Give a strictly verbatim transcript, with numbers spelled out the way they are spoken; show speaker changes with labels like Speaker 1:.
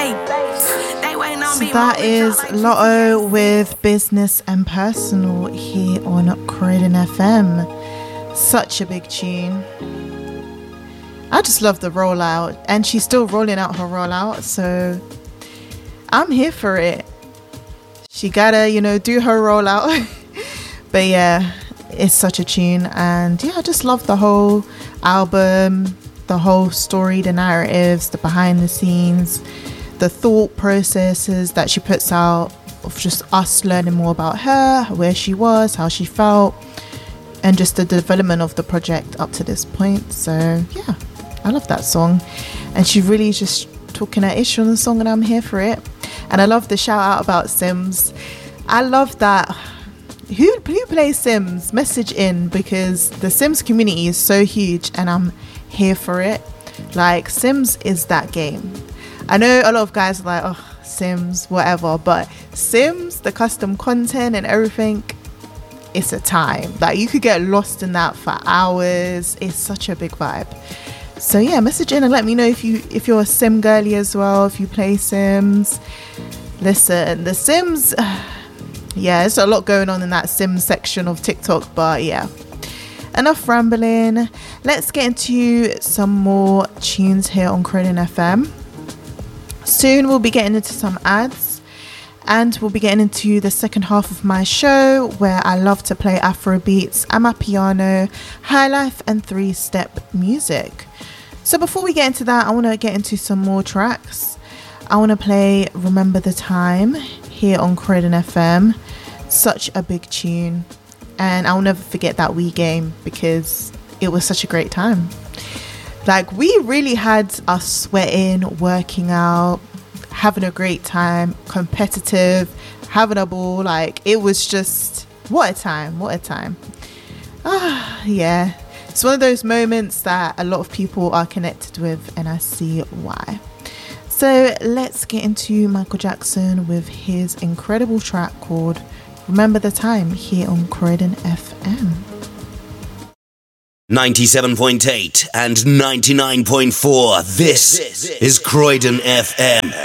Speaker 1: So that is Lotto with Business and Personal here on Croydon F M. Such a big tune. I just love the rollout, and she's still rolling out her rollout, so I'm here for it. She gotta, you know, do her rollout. But yeah, it's such a tune, and yeah, I just love the whole album, the whole story, the narratives, the behind the scenes, the thought processes that she puts out of just us learning more about her, where she was, how she felt, and just the development of the project up to this point. So yeah, I love that song, and she really just talking her ish on the song, and I'm here for it. And I love the shout out about Sims. I love that. Who, who plays Sims? Message in, because the Sims community is so huge, and I'm here for it. Like, Sims is that game. I know a lot of guys are like, oh, Sims, whatever, but Sims, the custom content and everything, it's a time. Like, you could get lost in that for hours. It's such a big vibe. So yeah, message in and let me know if you if you're a Sim girly as well, if you play Sims. Listen, the Sims, yeah, there's a lot going on in that Sims section of TikTok, but yeah, enough rambling. Let's get into some more tunes here on Croydon F M. Soon we'll be getting into some ads, and we'll be getting into the second half of my show, where I love to play Afro beats, amapiano, high life and three-step music. So before we get into that, I want to get into some more tracks. I want to play Remember the Time here on Croydon F M. Such a big tune, and I'll never forget that Wii game, because it was such a great time. Like, we really had us sweating, working out, having a great time, competitive, having a ball. Like, it was just, what a time, what a time. Ah, yeah. It's one of those moments that a lot of people are connected with, and I see why. So let's get into Michael Jackson with his incredible track called Remember the Time here on Croydon F M.
Speaker 2: ninety-seven point eight and ninety-nine point four. This is Croydon F M.